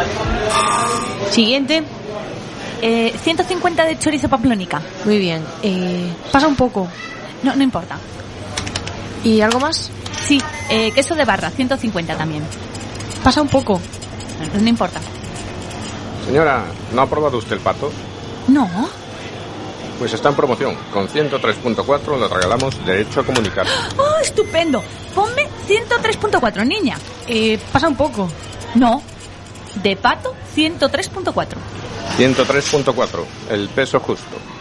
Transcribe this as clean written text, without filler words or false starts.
Siguiente. 150 de chorizo pamplónica. Muy bien. Pasa un poco. No importa. ¿Y algo más? Sí, queso de barra, 150 también. Pasa un poco. No importa. Señora, ¿no ha probado usted el pato? No. Pues está en promoción. Con 103.4 le regalamos derecho a comunicar. ¡Oh, estupendo! Ponme 103.4, niña. Pasa un poco. No. De pato, 103.4. 103.4, el peso justo.